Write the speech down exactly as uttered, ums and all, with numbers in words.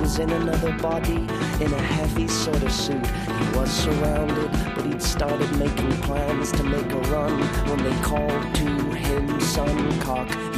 was in another body, in a heavy sort of suit. He was surrounded, but he'd started making plans to make a run when they called to him, son, cock